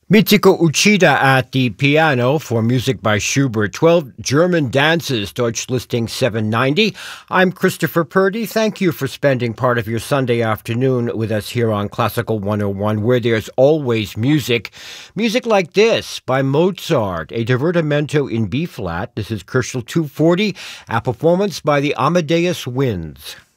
Mitsuko Uchida at the piano for music by Schubert. 12 German dances, Deutsch listing 790. I'm Christopher Purdy. Thank you for spending part of your Sunday afternoon with us here on Classical 101, where there's always music. Music like this by Mozart, a divertimento in B-flat. This is Kerschel 240, a performance by the Amadeus Winds.